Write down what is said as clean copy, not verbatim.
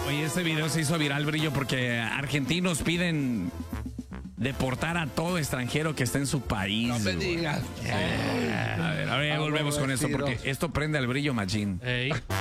Oye, este video se hizo viral, Brillo, porque argentinos piden deportar a todo extranjero que esté en su país. No me güey. digas. A ver, ahora ya volvemos con eso, porque esto prende al Brillo machín. Ey.